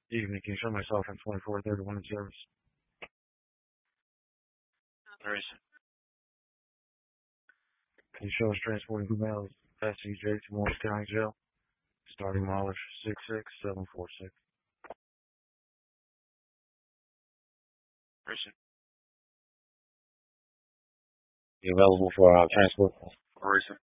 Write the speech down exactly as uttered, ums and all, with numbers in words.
Evening, can you show myself in twenty-four thirty-one in service? Where is it? Can you show us transporting females S C J to Morris County Jail? Starting mileage six six seven four six. Where is it? You available for uh, transport? Where is it?